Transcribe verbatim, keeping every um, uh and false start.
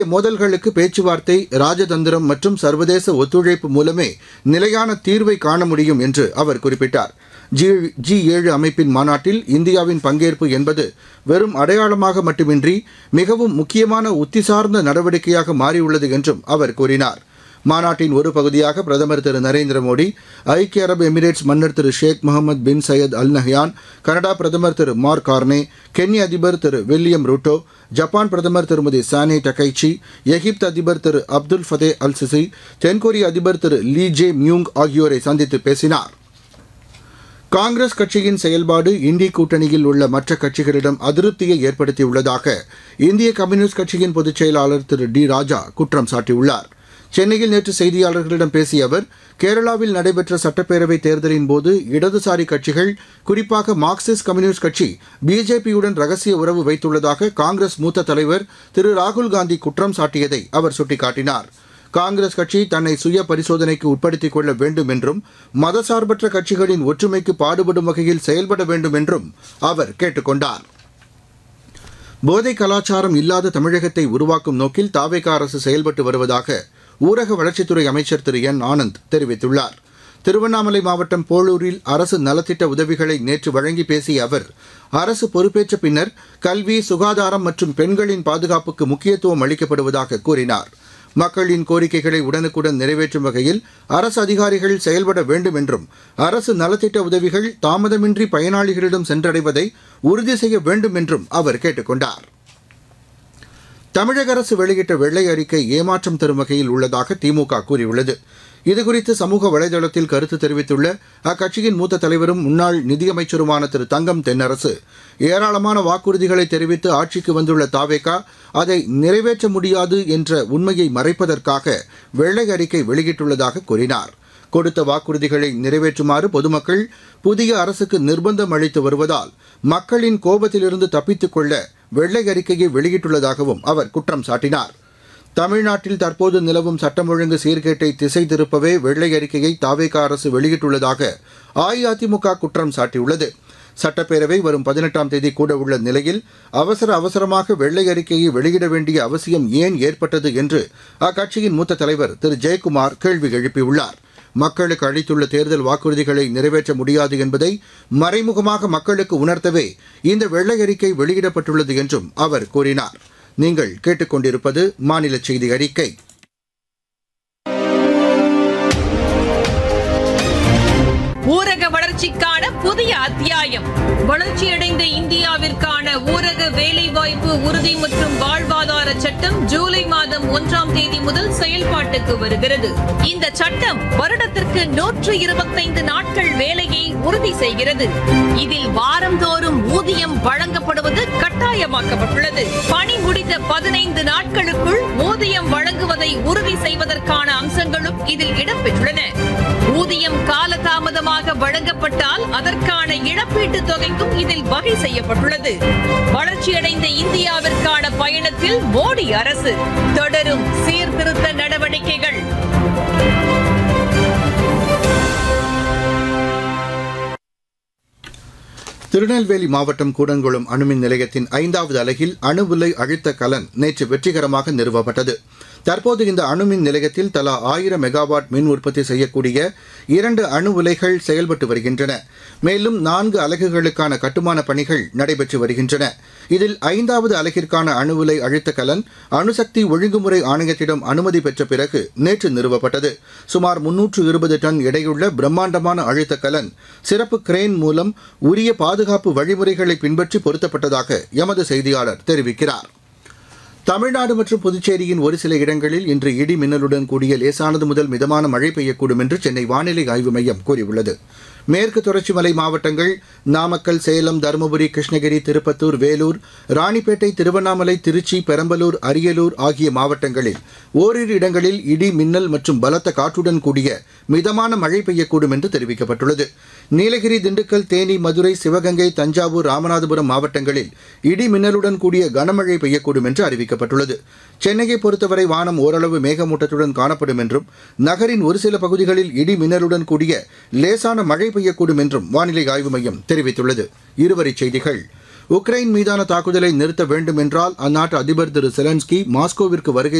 மோதல்களுக்கு பேச்சுவார்த்தை, ராஜதந்திரம் மற்றும் சர்வதேச ஒத்துழைப்பு மூலமே நிலையான தீர்வை காண முடியும் என்று அவர் குறிப்பிட்டார். ஜி ஏழு அமைப்பின் மாநாட்டில் இந்தியாவின் பங்கேற்பு என்பது வெறும் அடையாளமாக மட்டுமின்றி மிகவும் முக்கியமான உத்தி சார்ந்த நடவடிக்கையாக மாறியுள்ளது என்றும் அவர் கூறினார். மாநாட்டின் ஒரு பகுதியாக பிரதமர் திரு நரேந்திர மோடி, ஐக்கிய அரபு எமிரேட்ஸ் மன்னர் திரு ஷேக் முகமது பின் சையத் அல் நஹ்யான், கனடா பிரதமர் திரு மார்க் கார்னே, கென்யா அதிபர் திரு வில்லியம் ரூட்டோ, ஜப்பான் பிரதமர் திருமதி சானே டகைச்சி, எகிப்து அதிபர் திரு அப்துல் ஃபதே அல் சிசி, தென்கொரிய அதிபர் திரு லீ ஜே மியூங் ஆகியோரை சந்தித்து பேசினார். காங்கிரஸ் கட்சியின் செயல்பாடு இந்தி கூட்டணியில் உள்ள மற்ற கட்சிகளிடம் அதிருப்தியை ஏற்படுத்தியுள்ளதாக இந்திய கம்யூனிஸ்ட் கட்சியின் பொதுச் செயலாளர் திரு டி ராஜா குற்றம் சாட்டியுள்ளார். சென்னையில் நேற்று செய்தியாளர்களிடம் பேசிய அவர், கேரளாவில் நடைபெற்ற சட்டப்பேரவைத் தேர்தலின் போது இடதுசாரி கட்சிகள், குறிப்பாக மார்க்சிஸ்ட் கம்யூனிஸ்ட் கட்சி பிஜேபியுடன் ரகசிய உறவு வைத்துள்ளதாக காங்கிரஸ் மூத்த தலைவர் திரு ராகுல்காந்தி குற்றம் சாட்டியதை அவர் சுட்டிக்காட்டினார். காங்கிரஸ் கட்சி தன்னை சுய பரிசோதனைக்கு உட்படுத்திக் கொள்ள வேண்டும் என்றும் மதசார்பற்ற கட்சிகளின் ஒற்றுமைக்கு பாடுபடும் வகையில் செயல்பட வேண்டும் என்றும் அவர் கேட்டுக் கொண்டார். போதை கலாச்சாரம் இல்லாத தமிழகத்தை உருவாக்கும் நோக்கில் தாவேக அரசு செயல்பட்டு வருவதாக ஊரக வளர்ச்சித்துறை அமைச்சர் திரு என் ஆனந்த் தெரிவித்துள்ளார். திருவண்ணாமலை மாவட்டம் போளூரில் அரசு நலத்திட்ட உதவிகளை நேற்று வழங்கி பேசிய அவர், அரசு பொறுப்பேற்ற பின்னர் கல்வி, சுகாதாரம் மற்றும் பெண்களின் பாதுகாப்புக்கு முக்கியத்துவம் அளிக்கப்படுவதாக கூறினார். மக்களின் கோரிக்கைகளை உடனுக்குடன் நிறைவேற்றும் வகையில் அரசு அதிகாரிகள் செயல்பட வேண்டும் என்றும், அரசு நலத்திட்ட உதவிகள் தாமதமின்றி பயனாளிகளிடம் சென்றடைவதை உறுதி செய்ய வேண்டும் என்றும் அவர் கேட்டுக் கொண்டார். தமிழக அரசு வெளியிட்ட வெள்ளை அறிக்கை ஏமாற்றம் தரும் வகையில் உள்ளதாக திமுக கூறியுள்ளது. இதுகுறித்து சமூக வலைதளத்தில் கருத்து தெரிவித்துள்ள அக்கட்சியின் மூத்த தலைவரும் முன்னாள் நிதியமைச்சருமான திரு தங்கம் தென்னரசு, ஏராளமான வாக்குறுதிகளை தெரிவித்து ஆட்சிக்கு வந்துள்ள தாவேகா அதை நிறைவேற்ற முடியாது என்ற உண்மையை மறைப்பதற்காக வெள்ளை அறிக்கை வெளியிட்டுள்ளதாக கூறினார். கொடுத்த வாக்குறுதிகளை நிறைவேற்றுமாறு பொதுமக்கள் புதிய அரசுக்கு நிர்பந்தம் அளித்து வருவதால் மக்களின் கோபத்திலிருந்து தப்பித்துக் கொள்ள வெள்ளை அறிக்கையை வெளியிட்டுள்ளதாகவும் அவர் குற்றம் சாட்டினார். தமிழ்நாட்டில் தற்போது நிலவும் சட்டம் ஒழுங்கு சீர்கேட்டை திசை திருப்பவே வெள்ளை அறிக்கையை தாவேக அரசு வெளியிட்டுள்ளதாக அஇஅதிமுக குற்றம் சாட்டியுள்ளது. சட்டப்பேரவை வரும் பதினெட்டாம் தேதி கூட உள்ள நிலையில் அவசர அவசரமாக வெள்ளை அறிக்கையை வெளியிட வேண்டிய அவசியம் ஏன் ஏற்பட்டது என்று அக்கட்சியின் மூத்த தலைவர் திரு ஜெயக்குமார் கேள்வி எழுப்பியுள்ளார். மக்களுக்கு அளித்துள்ள தேர்தல் வாக்குறுதிகளை நிறைவேற்ற முடியாது என்பதை மறைமுகமாக மக்களுக்கு உணர்த்தவே இந்த வெள்ளை அறிக்கை வெளியிடப்பட்டுள்ளது என்றும் அவர் கூறினார். நீங்கள் கேட்டுக்கொண்டிருப்பது மாநில செய்தி அறிக்கை. ஊரக வளர்ச்சிக்கான புதிய அத்தியாயம். வளர்ச்சியடைந்த இந்தியாவிற்கான ஊரக வேலைவாய்ப்பு உறுதி மற்றும் வாழ்வாதார சட்டம் ஜூலை மாதம் ஒன்றாம் தேதி முதல் செயல்பாட்டுக்கு வருகிறது. இந்த சட்டம் வருடத்திற்கு நூற்று இருபத்தைந்து நாட்கள் வேலையை உறுதி செய்கிறது. இதில் வாரந்தோறும் ஊதியம் வழங்கப்படுவது கட்டாயமாக்கப்பட்டுள்ளது. பணி முடிந்த பதினைந்து நாட்களுக்குள் ஊதியம் வழங்குவதை உறுதி செய்வதற்கான அம்சங்களும் இதில் இடம்பெற்றுள்ளன. ஊதியம் காலதாமதமாக வழங்கப்பட்டால் அதற்கான இழப்பீட்டுத் தொகைக்கும் இதில் வகை செய்யப்பட்டுள்ளது. வளர்ச்சியடைந்த இந்தியாவிற்கான பயணத்தில் மோடி அரசு தொடரும் சீர்திருத்த நடவடிக்கைகள். திருநெல்வேலி மாவட்டம் கூடங்குளம் அணுமின் நிலையத்தின் ஐந்தாவது அலகில் அணு உலை அழுத்த கலன் நேற்று வெற்றிகரமாக நிறுவப்பட்டது. தற்போது இந்த அணுமின் நிலையத்தில் தலா ஆயிரம் மெகாவாட் மின் உற்பத்தி செய்யக்கூடிய இரண்டு அணு உலைகள் செயல்பட்டு வருகின்றன. மேலும் நான்கு அலகுகளுக்கான கட்டுமான பணிகள் நடைபெற்று வருகின்றன. இதில் ஐந்தாவது அலகிற்கான அணு உலை அழுத்த கலன் அணுசக்தி ஒழுங்குமுறை ஆணையத்திடம் அனுமதி பெற்ற பிறகு நேற்று நிறுவப்பட்டது. சுமார் முன்னூற்று இருபது டன் எடையுள்ள பிரம்மாண்டமான அழுத்த கலன் சிறப்பு கிரேன் மூலம் உரிய பாதுகாப்பு வழிமுறைகளை பின்பற்றி பொருத்தப்பட்டதாக எமது செய்தியாளர் தெரிவிக்கிறார். தமிழ்நாடு மற்றும் புதுச்சேரியின் ஒரு சில இடங்களில் இன்று இடி மின்னலுடன் கூடிய லேசானது முதல் மிதமான மழை பெய்யக்கூடும் என்று சென்னை வானிலை ஆய்வு மையம் கூறியுள்ளது. மேற்கு தொடர்ச்சி மலை மாவட்டங்கள் நாமக்கல், சேலம், தருமபுரி, கிருஷ்ணகிரி, திருப்பத்தூர், வேலூர், ராணிப்பேட்டை, திருவண்ணாமலை, திருச்சி, பெரம்பலூர், அரியலூர் ஆகிய மாவட்டங்களில் ஓரிரு இடங்களில் இடி மின்னல் மற்றும் பலத்த காற்றுடன் கூடிய மிதமான மழை பெய்யக்கூடும் என்று தெரிவிக்கப்பட்டுள்ளது. நீலகிரி, திண்டுக்கல், தேனி, மதுரை, சிவகங்கை, தஞ்சாவூர், ராமநாதபுரம் மாவட்டங்களில் இடி மின்னலுடன் கூடிய கனமழை பெய்யக்கூடும் என்று அறிவிக்கப்பட்டுள்ளது. சென்னையை பொறுத்தவரை வானம் ஓரளவு மேகமூட்டத்துடன் காணப்படும் என்றும் நகரின் ஒரு சில பகுதிகளில் இடி மின்னலுடன் கூடிய லேசான மழை பெய்யக்கூடும் என்றும் வானிலை ஆய்வு மையம் தெரிவித்துள்ளது. இருவரிச் செய்திகள். உக்ரைன் மீதான தாக்குதலை நிறுத்த வேண்டும் என்றால் அந்நாட்டு அதிபர் திரு செலன்ஸ்கி மாஸ்கோவிற்கு வருகை